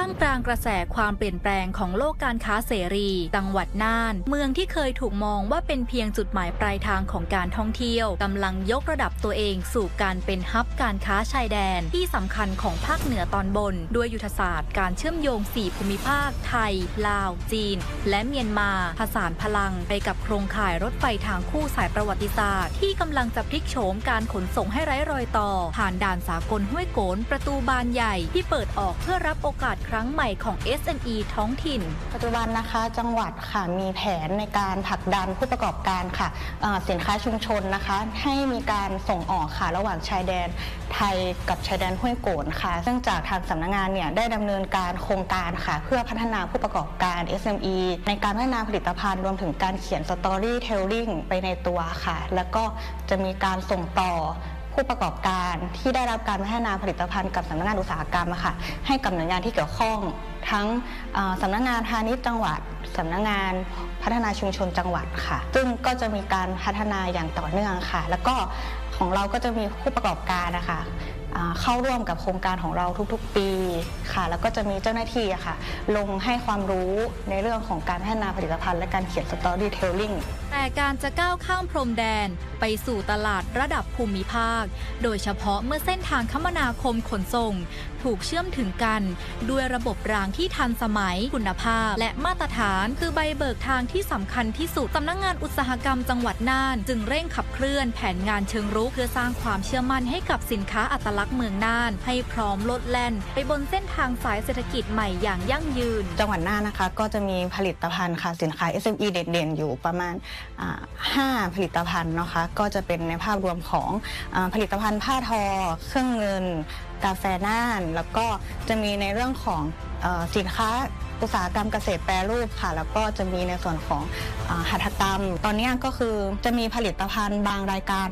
ามกลางกระแสความเปลี่ยนแปลงของโลกการค้าเสรีจังหวัดน่านเมืองที่เคยถูกมองว่าเป็นเพียงจุดหมายปลายทางของการท่องเที่ยวกำลังยกระดับตัวเองสู่การเป็นฮับการค้าชายแดนที่สำคัญของภาคเหนือตอนบนด้วยยุทธศาสตร์การเชื่อมโยง4ภูมิภาคไทยลาวจีนและเมียนมาผสานพลังไปกับโครงข่ายรถไฟทางคู่สายประวัติศาสตร์ที่กำลังจะพลิกโฉมการขนส่งให้ไร้รอยต่อผ่านด่านสากลห้วยโกนประตูบานใหญ่ที่เปิดออกเพื่อรับโอกาสครั้งใหม่ของ SME ท้องถิ่นปัจจุบันนะคะจังหวัดค่ะมีแผนในการผลักดันผู้ประกอบการค่ะสินค้าชุมชนนะคะให้มีการส่งออกค่ะระหว่างชายแดนไทยกับชายแดนห้วยโกนค่ะซึ่งจากทางสำนักงานเนี่ยได้ดำเนินการโครงการค่ะเพื่อพัฒนาผู้ประกอบการ SME ในการพัฒนาผลิตภัณฑ์รวมถึงการเขียน Storytelling ไปในตัวค่ะแล้วก็จะมีการส่งต่อผู้ประกอบการที่ได้รับการพัฒนาผลิตภัณฑ์กับสำนักงานอุตสาหกรรมค่ะให้กับหน่วยงานที่เกี่ยวข้องทั้งสำนักงานพาณิชย์จังหวัดสำนักงานพัฒนาชุมชนจังหวัดค่ะซึ่งก็จะมีการพัฒนาอย่างต่อเนื่องค่ะแล้วก็ของเราก็จะมีผู้ประกอบการนะคะเข้าร่วมกับโครงการของเราทุกๆปีค่ะแล้วก็จะมีเจ้าหน้าที่ค่ะลงให้ความรู้ในเรื่องของการพัฒนาผลิตภัณฑ์และการเขียน Storytelling แต่การจะก้าวข้ามพรมแดนไปสู่ตลาดระดับภูมิภาคโดยเฉพาะเมื่อเส้นทางคมนาคมขนส่งถูกเชื่อมถึงกันด้วยระบบรางที่ทันสมัยคุณภาพและมาตรฐานคือใบเบิกทางที่สำคัญที่สุดสำนักงานอุตสาหกรรมจังหวัดน่านจึงเร่งขับเคลื่อนแผนงานเชิงรุกเพื่อสร้างความเชื่อมั่นให้กับสินค้าอัตลักษณ์เมืองน่านให้พร้อมโลดแล่นไปบนเส้นทางสายเศรษฐกิจใหม่อย่างยั่งยืนจังหวัดน่านนะคะก็จะมีผลิตภัณฑ์ค่ะสินค้า SME เด่นๆอยู่ประมาณ5 ผลิตภัณฑ์นะคะก็จะเป็นในภาพรวมของผลิตภัณฑ์ผ้าทอเครื่องเงินกาแฟน่านแล้วก็จะมีในเรื่องของสินค้าอุตสาหกรรมเกษตรแปรรูปค่ะแล้วก็จะมีในส่วนของหัตถกรรมตอนนี้ก็คือจะมีผลิตภัณฑ์บางรายการ